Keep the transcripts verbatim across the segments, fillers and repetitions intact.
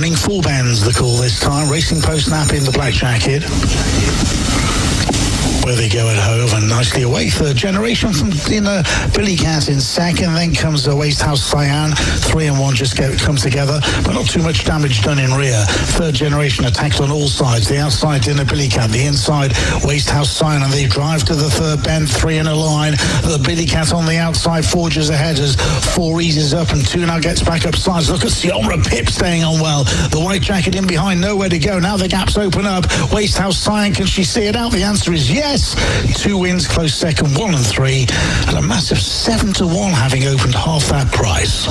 running full bends, the call this time. Racing Post Nap in the black jacket. Where they go at Hove and nicely away. Third generation from Dinner, Billy Cat in second. Then comes the Waste House Cyan. Three and one just get, come together, but not too much damage done in rear. Third generation attacked on all sides. The outside Dinner, Billy Cat. The inside Waste House Cyan, and they drive to the third bend. Three in a line. The Billy Cat on the outside forges ahead as four eases up and two now gets back up sides. Look at Sionra Pip staying on well. The white jacket in behind, nowhere to go. Now the gaps open up. Waste House Cyan, can she see it out? The answer is yes. Two wins, close second, one and three, and a massive seven to one, having opened half that price.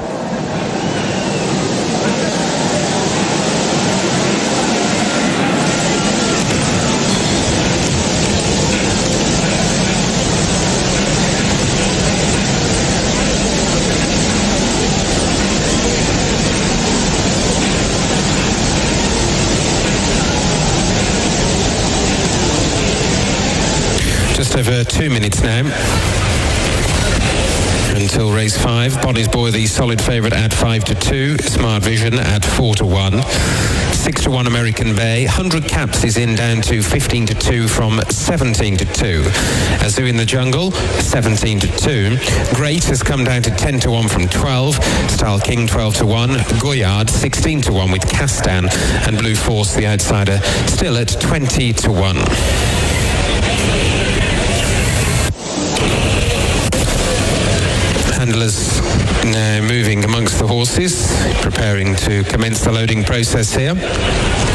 Just over two minutes now until race five. Bonnie's Boy, the solid favourite at five to two. Smart Vision at four to one. Six to one American Bay. Hundred Caps is in down to fifteen to two from seventeen to two. Azu in the Jungle, seventeen to two. Great has come down to ten to one from twelve. Style King twelve to one. Goyard sixteen to one with Castan, and Blue Force, the outsider, still at twenty to one. Handlers now moving amongst the horses, preparing to commence the loading process here.